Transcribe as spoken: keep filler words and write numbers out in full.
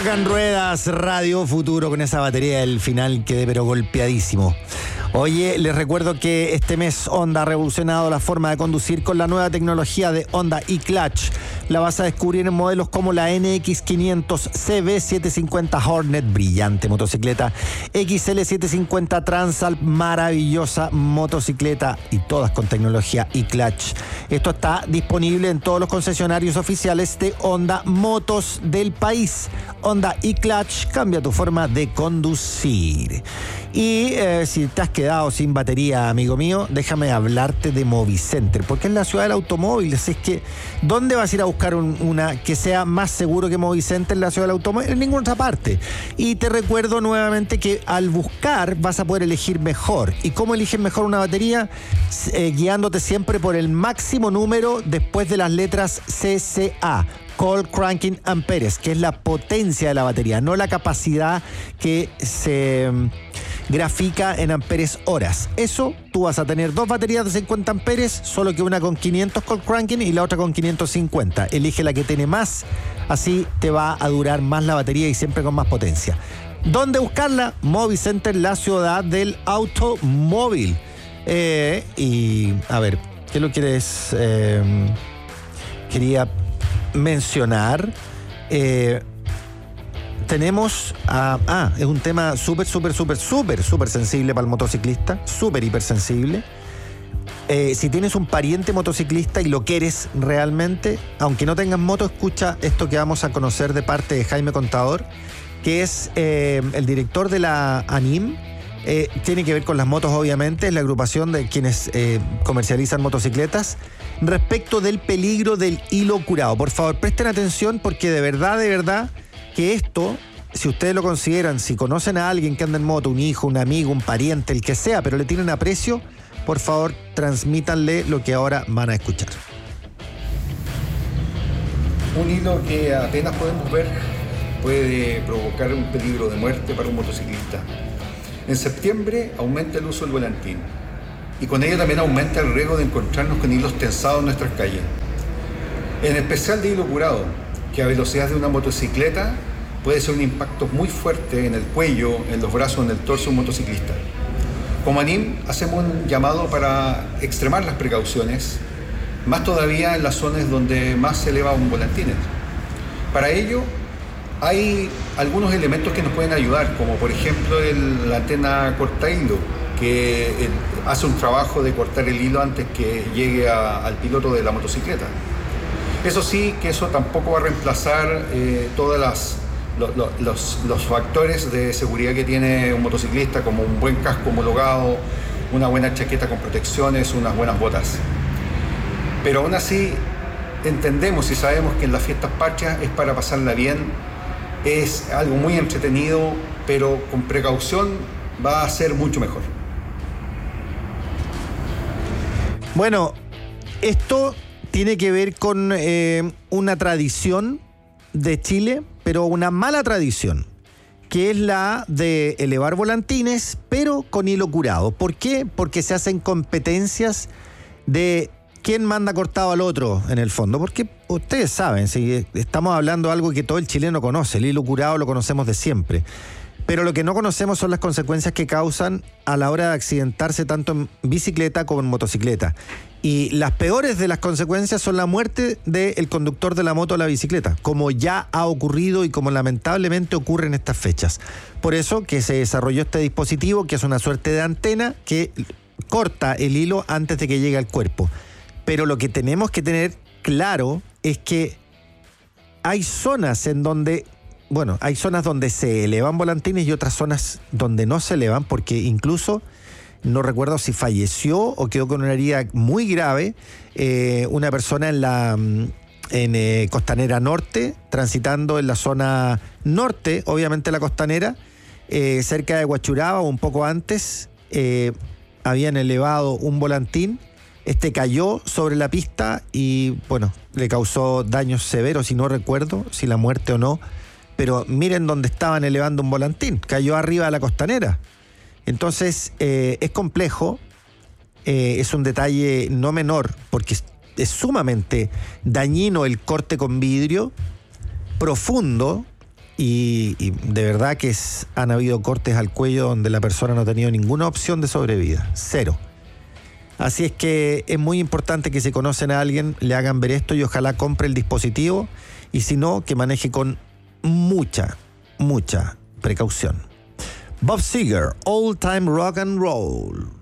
En ruedas, Radio Futuro, con esa batería del final quedé pero golpeadísimo. Oye, les recuerdo que este mes Honda ha revolucionado la forma de conducir con la nueva tecnología de Honda eClutch. La vas a descubrir en modelos como la N X quinientos, C B setecientos cincuenta Hornet, brillante motocicleta, X L setecientos cincuenta Transalp, maravillosa motocicleta, y todas con tecnología eClutch. Esto está disponible en todos los concesionarios oficiales de Honda Motos del país. Honda eClutch, cambia tu forma de conducir. Y eh, si te has quedado sin batería, amigo mío, déjame hablarte de Movicenter, porque es la ciudad del automóvil. Así es que, ¿dónde vas a ir a buscar un, una que sea más seguro que Movicenter en la ciudad del automóvil? En ninguna otra parte. Y te recuerdo nuevamente que al buscar vas a poder elegir mejor. ¿Y cómo eliges mejor una batería? Eh, guiándote siempre por el máximo número después de las letras C C A. Cold Cranking Amperes, que es la potencia de la batería, no la capacidad que se um, grafica en amperes horas. Eso, tú vas a tener dos baterías de cincuenta amperes, solo que una con quinientos Cold Cranking y la otra con quinientos cincuenta. Elige la que tiene más, así te va a durar más la batería y siempre con más potencia. ¿Dónde buscarla? Movicenter, la ciudad del automóvil. Eh, y, a ver, ¿qué lo quieres? Eh, quería mencionar, eh, tenemos a, ah, es un tema súper, súper, súper, súper, súper sensible para el motociclista, súper hipersensible. Eh, si tienes un pariente motociclista y lo quieres realmente, aunque no tengas moto, escucha esto que vamos a conocer de parte de Jaime Contador, que es eh, el director de la ANIM. Eh, tiene que ver con las motos, obviamente, es la agrupación de quienes eh, comercializan motocicletas, respecto del peligro del hilo curado. Por favor, presten atención, porque de verdad, de verdad, que esto, si ustedes lo consideran, si conocen a alguien que anda en moto, un hijo, un amigo, un pariente, el que sea, pero le tienen aprecio, por favor, transmítanle lo que ahora van a escuchar. Un hilo que apenas podemos ver puede provocar un peligro de muerte para un motociclista. En septiembre aumenta el uso del volantín y con ello también aumenta el riesgo de encontrarnos con hilos tensados en nuestras calles. En especial de hilo curado, que a velocidad de una motocicleta puede ser un impacto muy fuerte en el cuello, en los brazos, en el torso de un motociclista. Como ANIM hacemos un llamado para extremar las precauciones, más todavía en las zonas donde más se elevan volantines. Para ello, hay algunos elementos que nos pueden ayudar, como por ejemplo el, la antena cortahilo, que el, hace un trabajo de cortar el hilo antes que llegue a, al piloto de la motocicleta. Eso sí, que eso tampoco va a reemplazar eh, todos lo, lo, los, los factores de seguridad que tiene un motociclista, como un buen casco homologado, una buena chaqueta con protecciones, unas buenas botas. Pero aún así, entendemos y sabemos que en las fiestas patrias es para pasarla bien. Es algo muy entretenido, pero con precaución va a ser mucho mejor. Bueno, esto tiene que ver con eh, una tradición de Chile, pero una mala tradición, que es la de elevar volantines, pero con hilo curado. ¿Por qué? Porque se hacen competencias de quién manda cortado al otro, en el fondo. Porque ustedes saben, si estamos hablando de algo que todo el chileno conoce, el hilo curado lo conocemos de siempre. Pero lo que no conocemos son las consecuencias que causan a la hora de accidentarse tanto en bicicleta como en motocicleta. Y las peores de las consecuencias son la muerte del conductor de la moto o la bicicleta, como ya ha ocurrido y como lamentablemente ocurre en estas fechas. Por eso que se desarrolló este dispositivo, que es una suerte de antena que corta el hilo antes de que llegue al cuerpo. Pero lo que tenemos que tener claro es que hay zonas en donde, bueno, hay zonas donde se elevan volantines y otras zonas donde no se elevan, porque incluso, no recuerdo si falleció o quedó con una herida muy grave, eh, una persona en la en eh, Costanera Norte, transitando en la zona norte, obviamente la Costanera, eh, cerca de Huachuraba o un poco antes, eh, habían elevado un volantín. Este cayó sobre la pista y, bueno, le causó daños severos, si no recuerdo, si la muerte o no. Pero miren dónde estaban elevando un volantín. Cayó arriba de la Costanera. Entonces, eh, es complejo. Eh, es un detalle no menor, porque es, es sumamente dañino el corte con vidrio, profundo, y, y de verdad que es, han habido cortes al cuello donde la persona no ha tenido ninguna opción de sobrevida, cero. Así es que es muy importante que si conocen a alguien le hagan ver esto y ojalá compre el dispositivo, y si no, que maneje con mucha, mucha precaución. Bob Seger, Old Time Rock and Roll.